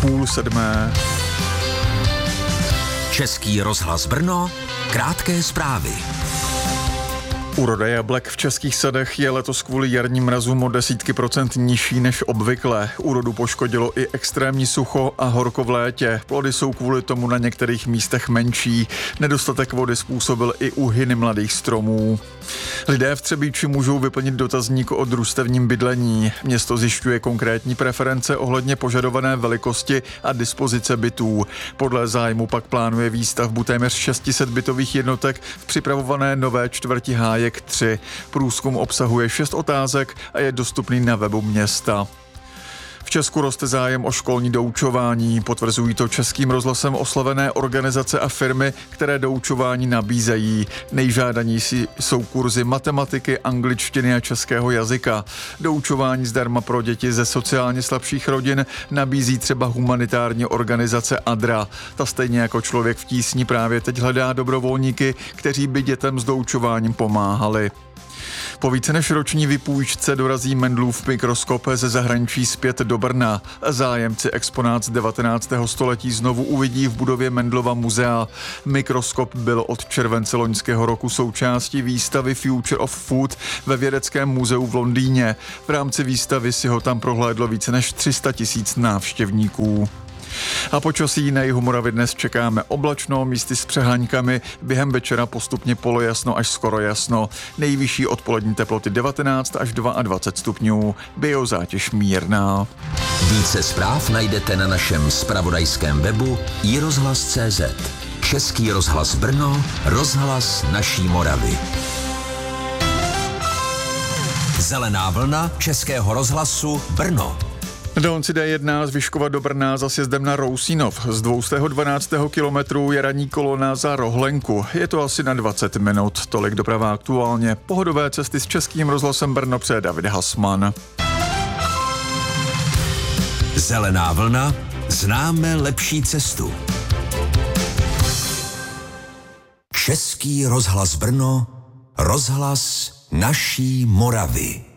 6:30. Český rozhlas Brno, krátké zprávy. Úroda jablek v českých sadech je letos kvůli jarním mrazům o desítky procent nižší než obvykle. Úrodu poškodilo i extrémní sucho a horko v létě. Plody jsou kvůli tomu na některých místech menší. Nedostatek vody způsobil i úhyny mladých stromů. Lidé v Třebíči můžou vyplnit dotazník o družstevním bydlení. Město zjišťuje konkrétní preference ohledně požadované velikosti a dispozice bytů. Podle zájmu pak plánuje výstavbu téměř 600 bytových jednotek v připravované nové čtvrti Hájek 3. Průzkum obsahuje 6 otázek a je dostupný na webu města. V Česku roste zájem o školní doučování. Potvrzují to Českým rozhlasem oslavené organizace a firmy, které doučování nabízejí. Nejžádanější jsou kurzy matematiky, angličtiny a českého jazyka. Doučování zdarma pro děti ze sociálně slabších rodin nabízí třeba humanitární organizace ADRA. Ta stejně jako Člověk v tísni právě teď hledá dobrovolníky, kteří by dětem s doučováním pomáhali. Po více než roční vypůjčce dorazí Mendlův mikroskop ze zahraničí zpět do Brna. Zájemci exponát z 19. století znovu uvidí v budově Mendlova muzea. Mikroskop byl od července loňského roku součástí výstavy Future of Food ve Vědeckém muzeu v Londýně. V rámci výstavy si ho tam prohlédlo více než 300 000 návštěvníků. A počasí na jihu Moravy dnes čekáme oblačno, místy s přeháňkami, během večera postupně polojasno až skoro jasno. Nejvyšší odpolední teploty 19 až 22 stupňů, biozátěž mírná. Více zpráv najdete na našem zpravodajském webu iRozhlas.cz. Český rozhlas Brno, rozhlas naší Moravy. Zelená vlna Českého rozhlasu Brno. Na dálnici D1 z Vyškova do Brna za sjezdem na Rousínov. Z 212. kilometru je ranní kolona za Rohlenku. Je to asi na 20 minut. Tolik doprava aktuálně. Pohodové cesty s Českým rozhlasem Brno přeje David Hasman. Zelená vlna, známe lepší cestu. Český rozhlas Brno, rozhlas naší Moravy.